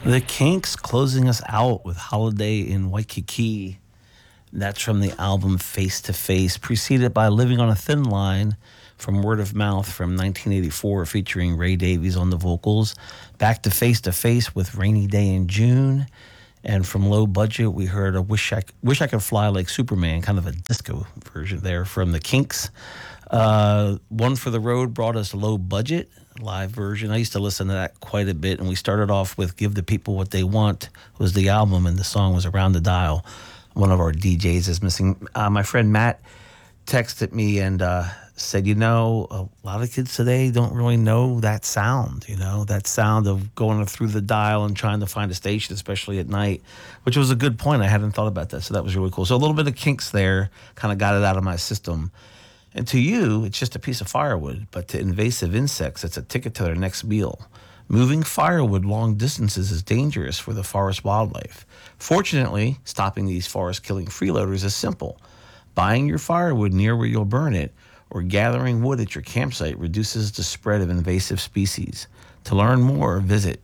The Kinks closing us out with Holiday in Waikiki. That's from the album Face to Face, preceded by Living on a Thin Line from Word of Mouth from 1984, featuring Ray Davies on the vocals. Back to Face with Rainy Day in June. And from Low Budget, we heard a Wish I Could Fly Like Superman, kind of a disco version there from the Kinks. One for the Road brought us Low Budget, live version. I used to listen to that quite a bit, and we started off with Give the People What They Want was the album, and the song was Around the Dial. One of our DJs is missing. My friend Matt texted me and said, a lot of kids today don't really know that sound, that sound of going through the dial and trying to find a station, especially at night, which was a good point. I hadn't thought about that, so that was really cool. So a little bit of Kinks there, kind of got it out of my system. And to you, it's just a piece of firewood, but to invasive insects, it's a ticket to their next meal. Moving firewood long distances is dangerous for the forest wildlife. Fortunately, stopping these forest-killing freeloaders is simple. Buying your firewood near where you'll burn it or gathering wood at your campsite reduces the spread of invasive species. To learn more, visit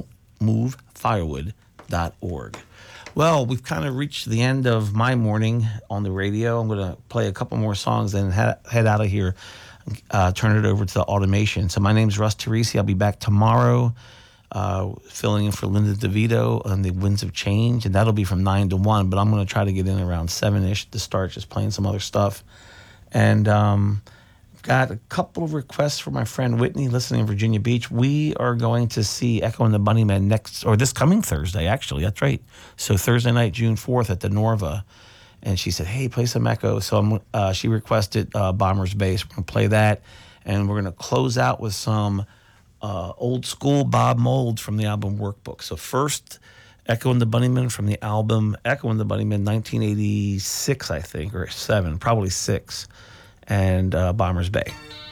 don'tmovefirewood.org. Well, we've kind of reached the end of my morning on the radio. I'm going to play a couple more songs, then head out of here, turn it over to the automation. So my name's Russ Teresi. I'll be back tomorrow filling in for Linda DeVito on the Winds of Change, and that'll be from 9 to 1, but I'm going to try to get in around 7-ish to start just playing some other stuff. And got a couple of requests from my friend Whitney listening in Virginia Beach. We are going to see Echo and the Bunnymen this coming Thursday, actually. That's right. So Thursday night, June 4th at the Norva. And she said, hey, play some Echo. So she requested Bomber's Bass. We're going to play that. And we're going to close out with some old school Bob Mould from the album Workbook. So first, Echo and the Bunnymen from the album Echo and the Bunnymen 1986, I think, or 7, probably 6. And Bomber's Bay.